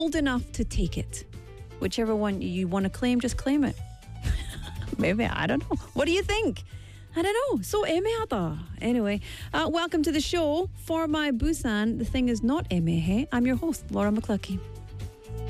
old enough to take it. Whichever one you want to claim, just claim it. Maybe, I don't know. What do you think? I don't know. So 애매하다. Anyway, welcome to the show. For my Busan, the thing is not 애매해. I'm your host, Laura McCluskey.